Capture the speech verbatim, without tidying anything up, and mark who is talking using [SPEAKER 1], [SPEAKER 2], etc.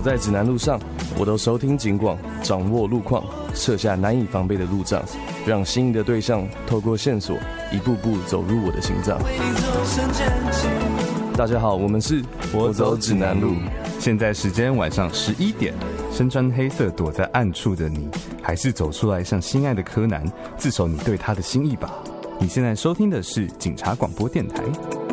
[SPEAKER 1] 在指南路上，我都收听警广，掌握路况，设下难以防备的路障，让心仪的对象透过线索一步步走入我的心脏。大家好，我们是
[SPEAKER 2] 我走指南路。现在时间晚上十一点，身穿黑色躲在暗处的你，还是走出来向心爱的柯南自首你对他的心意吧。你现在收听的是警察广播电台。